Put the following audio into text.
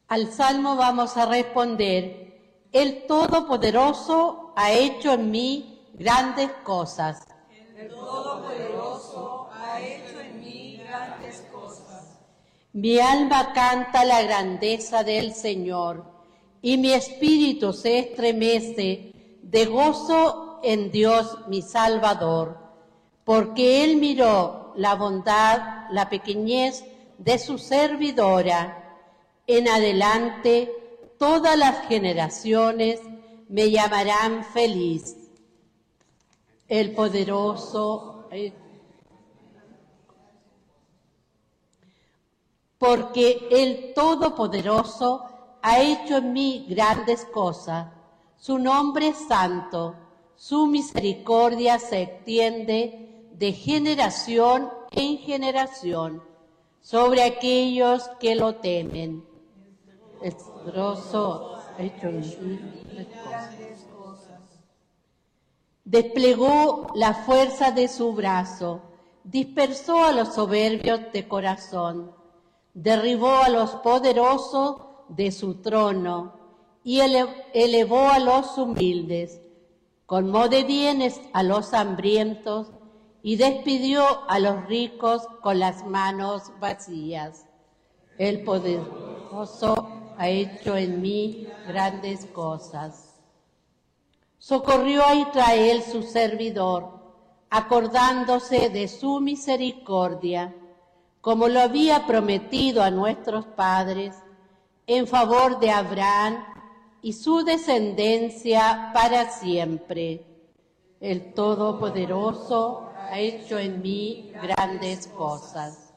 Al Salmo vamos a responder: el Todopoderoso ha hecho en mí grandes cosas. El Todopoderoso ha hecho en mí grandes cosas. Mi alma canta la grandeza del Señor, y mi espíritu se estremece de gozo en Dios mi Salvador, porque Él miró la bondad, la pequeñez de su servidora. En adelante, todas las generaciones me llamarán feliz. El poderoso, porque el Todopoderoso ha hecho en mí grandes cosas. Su nombre es santo, su misericordia se extiende de generación en generación sobre aquellos que lo temen. El Poderoso ha hecho en mí grandes cosas. Desplegó la fuerza de su brazo, dispersó a los soberbios de corazón, derribó a los poderosos de su trono y elevó a los humildes, colmó de bienes a los hambrientos y despidió a los ricos con las manos vacías. El poderoso ha hecho en mí grandes cosas. Socorrió a Israel su servidor, acordándose de su misericordia, como lo había prometido a nuestros padres, en favor de Abraham y su descendencia para siempre. El Todopoderoso ha hecho en mí grandes cosas.